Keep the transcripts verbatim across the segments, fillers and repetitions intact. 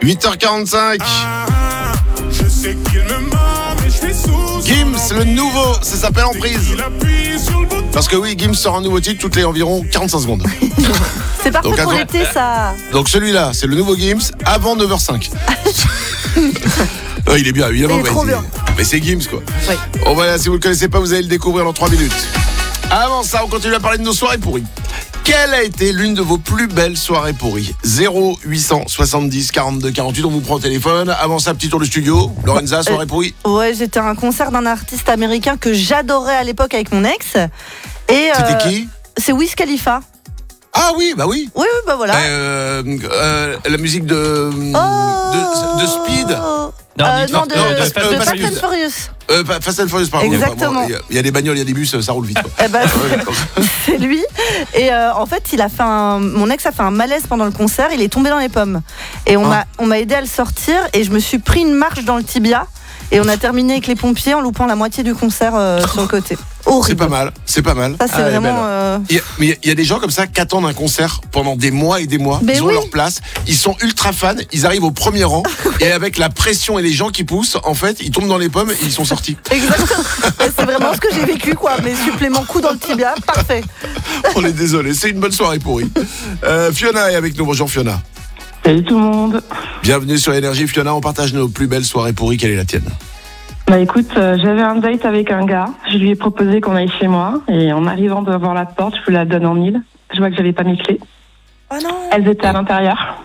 huit heures quarante-cinq. Je sais qu'il me ment, mais je suis sous. Gims, le nouveau, ça s'appelle Emprise. Parce que oui, Gims sort un nouveau titre toutes les environ quarante-cinq secondes. C'est parfait Donc, pour avant- l'été, ça. Donc celui-là, c'est le nouveau Gims avant neuf heures cinq. Ouais, il est bien, évidemment. Il est mais trop c'est- bien. Mais c'est Gims, quoi. Oui. Bon, voilà, si vous ne le connaissez pas, vous allez le découvrir dans trois minutes. Avant ça, on continue à parler de nos soirées pourries. Quelle a été l'une de vos plus belles soirées pourries? zéro huit cent soixante-dix quarante-deux quarante-huit, on vous prend au téléphone. Avant ça, petit tour de studio. Lorenza, soirée pourrie. Ouais, j'étais à un concert d'un artiste américain que j'adorais à l'époque avec mon ex. Et C'était euh, qui? C'est Wiz Khalifa. Ah oui, bah oui. Oui, oui, bah voilà. Euh, euh, la musique de, Oh de, de Speed. Non, Euh, dites-moi, non, de, non, de, de- de Fast and Fast Furious. and Furious. Euh, pas- Fast and Furious, pardon. Exactement. Il y a- il y a des bagnoles, il y a des bus, ça roule vite, quoi. Eh ben, c'est lui. Et euh, en fait, il a fait un... mon ex a fait un malaise pendant le concert. Il est tombé dans les pommes. Et on Ah. m'a on m'a aidé à le sortir. Et je me suis pris une marche dans le tibia. Et on a terminé avec les pompiers en loupant la moitié du concert euh, sur le côté. Horrible. C'est pas mal, c'est pas mal. Ça, c'est Ah, elle est vraiment. belle. euh, Il y a- mais il y a des gens comme ça qui attendent un concert pendant des mois et des mois. Mais ils ont oui. leur place, ils sont ultra fans, ils arrivent au premier rang et avec la pression et les gens qui poussent, en fait, ils tombent dans les pommes et ils sont sortis. Exactement. Et c'est vraiment ce que j'ai vécu, quoi. Mes suppléments coups dans le tibia. Parfait. On est désolé, c'est une bonne soirée pourrie. Euh, Fiona est avec nous. Bonjour Fiona. Salut tout le monde. Bienvenue sur Énergie. Fiona, on partage nos plus belles soirées pourries. Quelle est la tienne? Bah écoute, euh, j'avais un date avec un gars. Je lui ai proposé qu'on aille chez moi. Et en arrivant devant la porte, je lui la donne en mille. Je vois que j'avais pas mes clés. Oh non. Elles étaient à l'intérieur.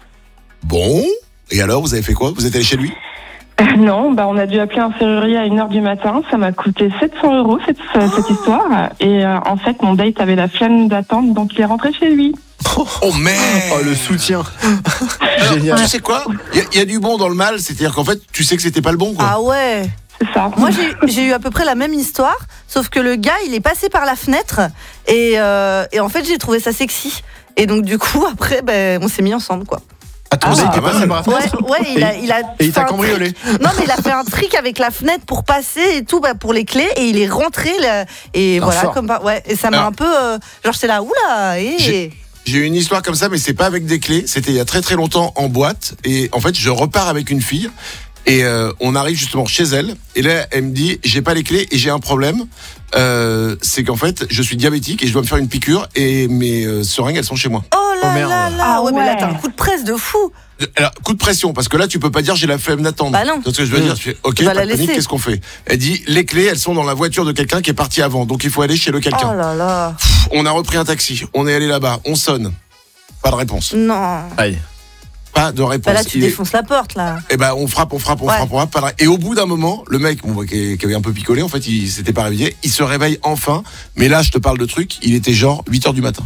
Bon, et alors, vous avez fait quoi? Vous êtes allé chez lui? Euh, non, bah on a dû appeler un serrurier à une heure du matin. Ça m'a coûté sept cents euros cette, euh, cette histoire. Et euh, en fait, mon date avait la flemme d'attendre, donc il est rentré chez lui. Oh merde! Oh, le soutien. Alors, Génial. tu sais quoi? Il y, a- il y a du bon dans le mal, c'est-à-dire qu'en fait, tu sais que c'était pas le bon, quoi. Ah ouais. C'est ça. Moi, j'ai, j'ai eu à peu près la même histoire, sauf que le gars, il est passé par la fenêtre et, euh, et en fait, j'ai trouvé ça sexy. Et donc, du coup, après, ben, on s'est mis ensemble, quoi. Attends, Ah, c'est il pas était passé mal. par la Ouais, fenêtre. ouais, il a, il a Et il fait t'a un cambriolé. trick. Non, mais il a fait un trick avec la fenêtre pour passer et tout, bah, pour les clés, et il est rentré là, et Ah, voilà, fort. comme pas, ouais, et ça m'a Alors- un peu, euh, genre, j'étais là, oula, et J'ai- J'ai eu une histoire comme ça, mais c'est pas avec des clés. C'était il y a très très longtemps en boîte. Et en fait, je repars avec une fille. Et euh, on arrive justement chez elle. Et là, elle me dit, j'ai pas les clés et j'ai un problème. Euh, c'est qu'en fait, je suis diabétique et je dois me faire une piqûre. Et mes euh, seringues, elles sont chez moi. oh là Oh, merde. là là, Ah ouais, mais là, ouais. t'as un coup de presse de fou. Alors, coup de pression, parce que là, tu peux pas dire j'ai la flemme d'attendre. Bah non. Tu vois ce que je veux Mmh. dire? Je fais, ok, Tu vas pas la de panique, laisser. qu'est-ce qu'on fait? Elle dit, les clés, elles sont dans la voiture de quelqu'un qui est parti avant. Donc, il faut aller chez le quelqu'un. Oh là là. On a repris un taxi. On est allé là-bas. On sonne. Pas de réponse. Non. Aïe. Pas de réponse. Bah là, tu Il est- défonces la porte, là. Eh ben, on frappe, on frappe, on Ouais. frappe, on frappe. pas de ré- Et au bout d'un moment, le mec, bon, qui, qui avait un peu picolé, en fait, il s'était pas réveillé. Il se réveille enfin. Mais là, je te parle de truc. Il était genre huit heures du matin.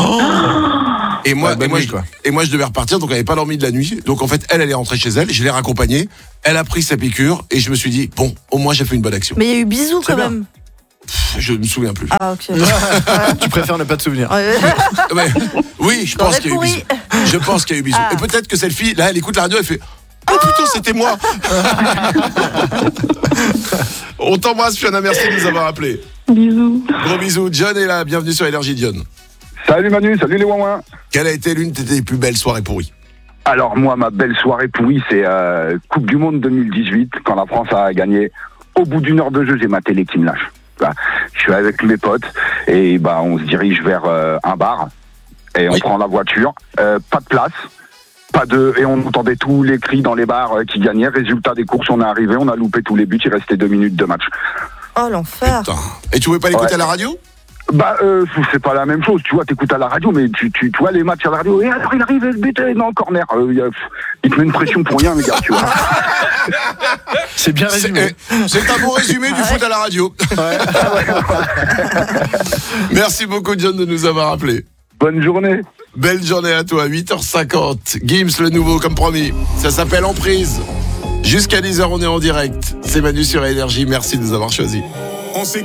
Et moi, Ouais, bonne et, moi nuit, je, quoi. et moi, je devais repartir, donc elle n'avait pas dormi de la nuit. Donc en fait, elle, elle est rentrée chez elle. Je l'ai raccompagnée. Elle a pris sa piqûre et je me suis dit, bon, au moins, j'ai fait une bonne action. Mais il y a eu bisous Très quand bien. même. Je ne me souviens plus. Ah, ok. Tu préfères ne pas te souvenir. Ouais. Ouais. Oui, je pense Soirée qu'il y a eu pourrie. bisous. Je pense qu'il y a eu bisous. Ah. Et peut-être que cette fille, là, elle écoute la radio, elle fait, oh putain, c'était moi. On t'embrasse, Fiona. Merci de nous avoir appelés. Bisous. Gros bisous. John est là. Bienvenue sur Énergie, John. Salut Manu, salut les ouin. Quelle a été l'une de tes plus belles soirées pourries? Alors moi, ma belle soirée pourrie, c'est euh, Coupe du Monde deux mille dix-huit, quand la France a gagné. Au bout d'une heure de jeu, j'ai ma télé qui me lâche. Bah, je suis avec mes potes et bah on se dirige vers euh, un bar et on Oui. prend la voiture. Euh, pas de place, pas de et on entendait tous les cris dans les bars euh, qui gagnaient. Résultat des courses, on est arrivé, on a loupé tous les buts. Il restait deux minutes de match. Oh, l'enfer. Putain. Et tu pouvais pas l'écouter Ouais. à la radio? Bah, euh, c'est pas la même chose, tu vois, t'écoutes à la radio, mais tu, tu, tu vois les matchs à la radio, et alors il arrive, le but, et non, corner, euh, y a- il te met une pression pour rien, les gars, tu vois. C'est bien C'est résumé. eh, c'est un bon résumé du foot à la radio. Merci beaucoup, John, de nous avoir appelés. Bonne journée. Belle journée à toi, huit heures cinquante. Gims, le nouveau, comme promis. Ça s'appelle Emprise. Jusqu'à dix heures, on est en direct. C'est Manu sur Énergie. Merci de nous avoir choisis. On sait